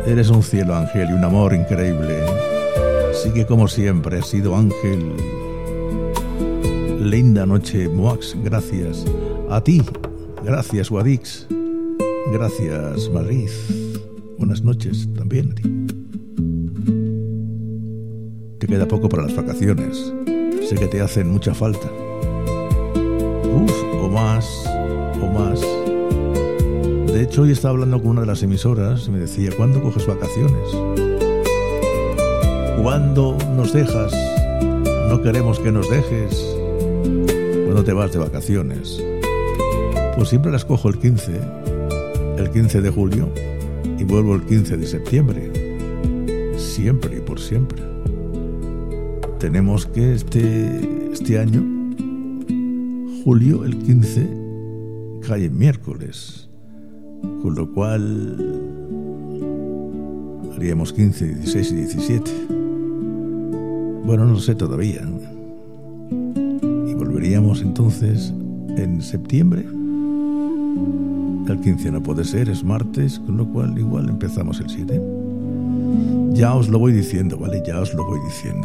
Eres un cielo, Ángel, y un amor increíble. Sigue como siempre, has sido Ángel. Linda noche, Moax, gracias. A ti, gracias, Guadix. Gracias, Madrid. Buenas noches también a ti. Te queda poco para las vacaciones. Sé que te hacen mucha falta. O más. De hecho, hoy estaba hablando con una de las emisoras y me decía, ¿cuándo coges vacaciones? ¿Cuándo nos dejas? No queremos que nos dejes. ¿Cuándo te vas de vacaciones? Pues siempre las cojo el 15 de julio y vuelvo el 15 de septiembre. Siempre y por siempre. Tenemos que este año, julio, el 15, cae en miércoles. Con lo cual haríamos 15, 16 y 17. Bueno, no sé todavía. Y volveríamos entonces en septiembre. El 15 no puede ser, es martes, con lo cual igual empezamos el 7. Ya os lo voy diciendo, ¿vale? Ya os lo voy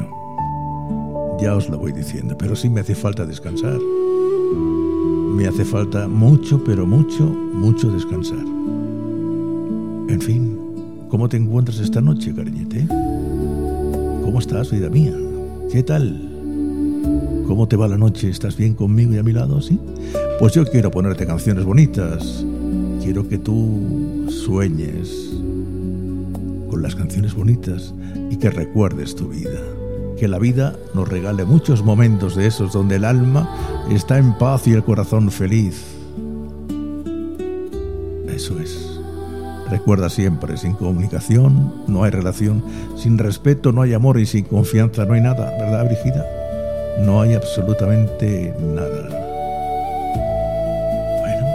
diciendo. Pero sí me hace falta descansar. Me hace falta mucho, pero mucho descansar. En fin, ¿cómo te encuentras esta noche, cariñete? ¿Cómo estás, vida mía? ¿Qué tal? ¿Cómo te va la noche? ¿Estás bien conmigo y a mi lado, sí? Pues yo quiero ponerte canciones bonitas. Quiero que tú sueñes con las canciones bonitas y que recuerdes tu vida. Que la vida nos regale muchos momentos de esos donde el alma está en paz y el corazón feliz. Eso es. Recuerda siempre, sin comunicación no hay relación, sin respeto no hay amor y sin confianza no hay nada, ¿verdad, Brígida? No hay absolutamente nada. Bueno.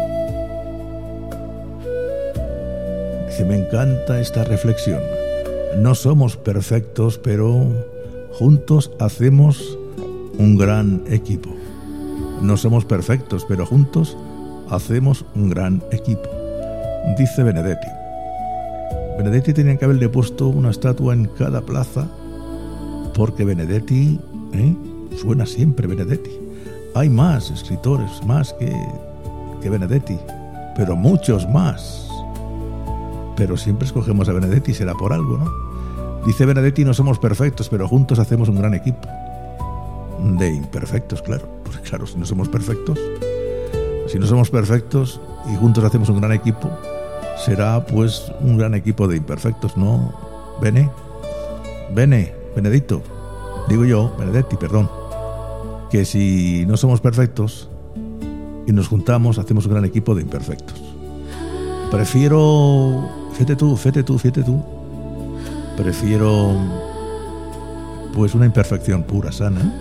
Dice, me encanta esta reflexión. No somos perfectos, pero juntos hacemos un gran equipo. No somos perfectos, pero juntos hacemos un gran equipo. Dice Benedetti. Benedetti tenía que haberle puesto una estatua en cada plaza, porque Benedetti, suena siempre Benedetti. Hay más escritores, más que Benedetti, pero muchos más. Pero siempre escogemos a Benedetti, será por algo, ¿no? Dice Benedetti, no somos perfectos, pero juntos hacemos un gran equipo. De imperfectos, claro. Porque claro, si no somos perfectos y juntos hacemos un gran equipo, será pues un gran equipo de imperfectos, ¿no? Benedetto, digo yo, Benedetti, perdón. Que si no somos perfectos y nos juntamos, hacemos un gran equipo de imperfectos. Prefiero, fíjate tú. Prefiero pues una imperfección pura, sana,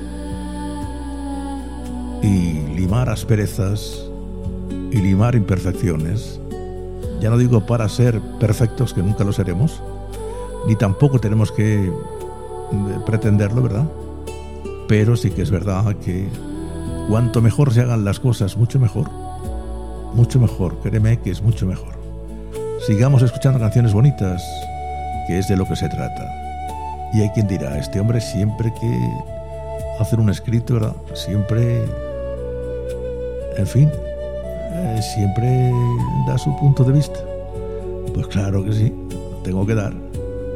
y limar asperezas y limar imperfecciones. Ya no digo para ser perfectos, que nunca lo seremos, ni tampoco tenemos que pretenderlo, ¿verdad? Pero sí que es verdad que cuanto mejor se hagan las cosas, mucho mejor, créeme que es mucho mejor. Sigamos escuchando canciones bonitas, que es de lo que se trata. Y hay quien dirá, este hombre siempre que hace un escrito, ¿verdad? Siempre, en fin, siempre da su punto de vista. Pues claro que sí, tengo que dar.